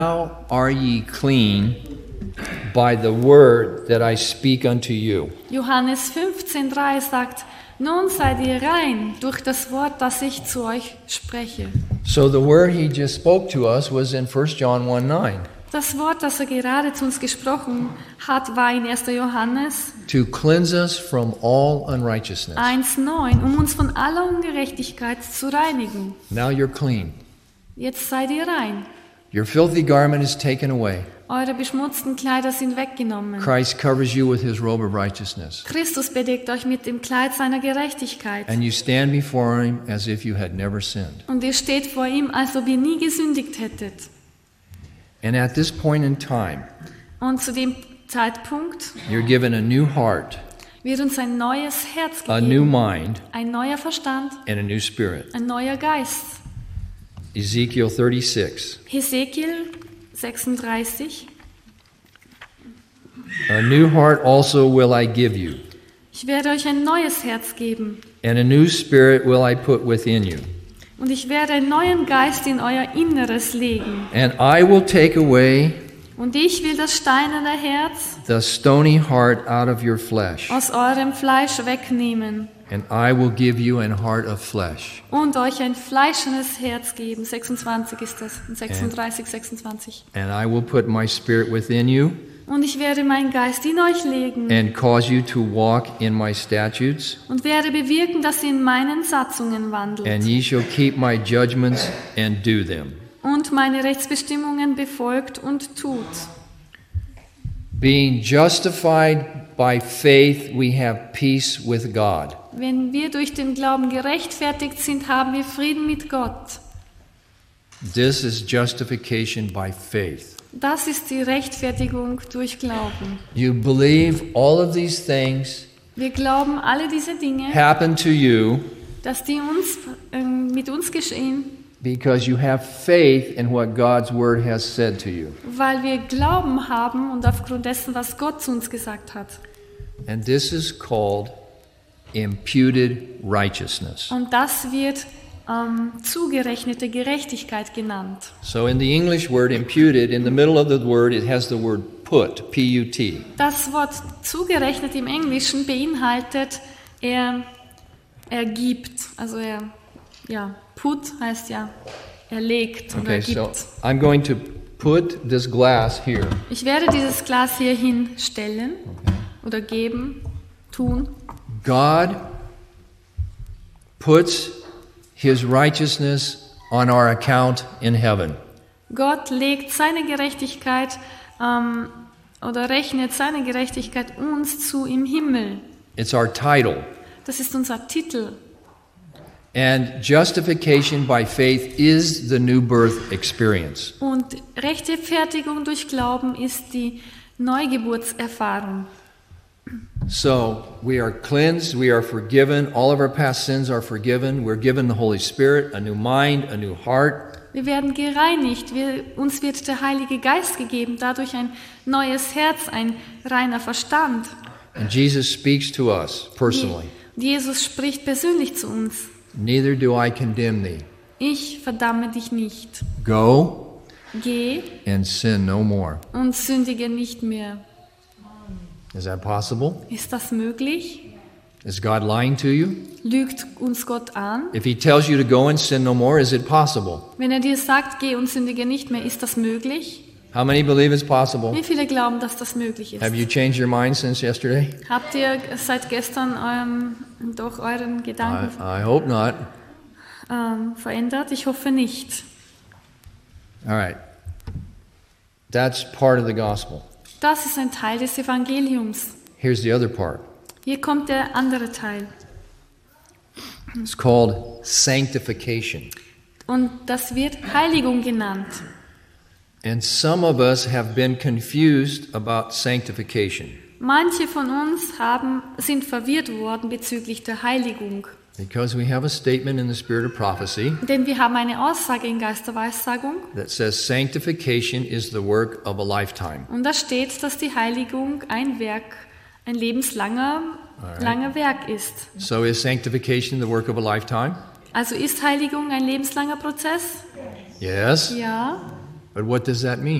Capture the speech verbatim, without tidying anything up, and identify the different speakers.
Speaker 1: How are ye clean by the word that I speak unto you?
Speaker 2: Johannes fünfzehn drei sagt, nun seid ihr rein durch das Wort, das ich zu euch spreche.
Speaker 1: So the word he just spoke to us was in First John one nine.
Speaker 2: Das Wort, das er gerade zu uns gesprochen hat, war in erster Johannes
Speaker 1: To cleanse us from all unrighteousness.
Speaker 2: eins neun, um uns von aller Ungerechtigkeit zu reinigen.
Speaker 1: Now you're clean.
Speaker 2: Jetzt seid ihr rein.
Speaker 1: Your filthy garment is taken away.
Speaker 2: Eure beschmutzten Kleider sind weggenommen.
Speaker 1: Christ covers you with his robe of righteousness.
Speaker 2: Christus bedeckt euch mit dem Kleid seiner Gerechtigkeit.
Speaker 1: And you stand before him as if you had never sinned.
Speaker 2: Und ihr steht vor ihm, als ob ihr nie gesündigt hättet.
Speaker 1: And at this point in time,
Speaker 2: Und zu dem Zeitpunkt
Speaker 1: you're given a new heart,
Speaker 2: wird uns ein neues Herz
Speaker 1: a new
Speaker 2: gegeben,
Speaker 1: mind,
Speaker 2: ein neuer Verstand,
Speaker 1: and a new spirit.
Speaker 2: ein neuer Geist.
Speaker 1: Ezekiel thirty-six.
Speaker 2: Hesekiel sechsunddreißig.
Speaker 1: A new heart also will I give you,
Speaker 2: Ich werde euch ein neues Herz geben
Speaker 1: and a new spirit will I put within you.
Speaker 2: und ich werde einen neuen Geist in euer Inneres legen.
Speaker 1: And I will take away
Speaker 2: Und ich will das steinerne Herz
Speaker 1: the stony heart out of your flesh,
Speaker 2: aus eurem Fleisch wegnehmen
Speaker 1: and I will give you an heart of flesh.
Speaker 2: und euch ein fleischernes Herz geben. sechsundzwanzig ist das, sechsunddreißig, sechsundzwanzig.
Speaker 1: And I will put my spirit within you,
Speaker 2: Und ich werde meinen Geist in euch legen
Speaker 1: and cause you to walk in my statutes,
Speaker 2: und werde bewirken, dass ihr in meinen Satzungen wandelt
Speaker 1: and ye shall keep my judgments and do them.
Speaker 2: und meine Rechtsbestimmungen befolgt und tut.
Speaker 1: Being justified by faith, we have peace with God.
Speaker 2: Wenn wir durch den Glauben gerechtfertigt sind, haben wir Frieden mit Gott.
Speaker 1: This is justification by faith.
Speaker 2: Das ist die Rechtfertigung durch Glauben.
Speaker 1: You believe all of these things
Speaker 2: Wir glauben alle diese Dinge,
Speaker 1: happen to you
Speaker 2: dass die uns ähm, mit uns geschehen,
Speaker 1: because you have faith in what God's word has said to you.
Speaker 2: weil wir Glauben haben und aufgrund dessen, was Gott zu uns gesagt hat.
Speaker 1: And this is called imputed righteousness.
Speaker 2: Und das wird ähm, zugerechnete Gerechtigkeit genannt.
Speaker 1: So in the English word imputed, in the middle of the word, it has the word put, P U T.
Speaker 2: Das Wort zugerechnet im Englischen beinhaltet, er, er gibt, also er, ja, put heißt ja, er legt oder
Speaker 1: Okay,
Speaker 2: gibt.
Speaker 1: so I'm going to put this glass here.
Speaker 2: Ich werde dieses Glas hier hinstellen oder geben, tun.
Speaker 1: God puts his righteousness on our account in heaven.
Speaker 2: Gott legt seine Gerechtigkeit ähm, oder rechnet seine Gerechtigkeit uns zu im Himmel.
Speaker 1: It's our title.
Speaker 2: Das ist unser Titel.
Speaker 1: And justification by faith is the new birth experience.
Speaker 2: Und Rechtfertigung durch Glauben ist die Neugeburtserfahrung.
Speaker 1: So we are cleansed, we are forgiven, all of our past sins are forgiven, we're given the Holy Spirit, a new mind, a new heart.
Speaker 2: Wir werden gereinigt, wir, uns wird der Heilige Geist gegeben, dadurch ein neues Herz, ein reiner Verstand.
Speaker 1: And Jesus speaks to us personally.
Speaker 2: Jesus spricht persönlich zu uns.
Speaker 1: Neither do I condemn thee.
Speaker 2: Ich verdamme dich nicht.
Speaker 1: Go
Speaker 2: Geh
Speaker 1: and sin no more.
Speaker 2: und sündige nicht mehr.
Speaker 1: Is that possible?
Speaker 2: Ist das möglich?
Speaker 1: Is God lying to you?
Speaker 2: Lügt uns Gott an?
Speaker 1: If he tells you to go and sin no more, is it possible?
Speaker 2: Wenn er dir sagt, geh und sündige nicht mehr, ist das möglich?
Speaker 1: How many believe it's possible?
Speaker 2: Wie viele glauben, dass das möglich ist?
Speaker 1: Have you changed your mind since yesterday?
Speaker 2: Habt ihr seit gestern ähm, doch euren Gedanken
Speaker 1: I, I hope not.
Speaker 2: ähm, verändert? Ich hoffe nicht.
Speaker 1: All right. That's part of the gospel.
Speaker 2: Das ist ein Teil des Evangeliums.
Speaker 1: Here's the other part.
Speaker 2: Hier kommt der andere Teil.
Speaker 1: It's called sanctification.
Speaker 2: Und das wird Heiligung genannt.
Speaker 1: And some of us have been confused about sanctification
Speaker 2: Manche von uns haben, sind verwirrt worden bezüglich der Heiligung.
Speaker 1: because we have a statement in the spirit of prophecy
Speaker 2: Denn wir haben eine Aussage in Geisterweissagung.
Speaker 1: that says sanctification is the work of a lifetime.
Speaker 2: Und da steht, dass die Heiligung ein Werk, ein lebenslanger
Speaker 1: Alright.
Speaker 2: langer Werk ist.
Speaker 1: So is sanctification the work of a lifetime?
Speaker 2: Also ist Heiligung ein lebenslanger Prozess?
Speaker 1: Yes.
Speaker 2: Ja.
Speaker 1: But what does that mean?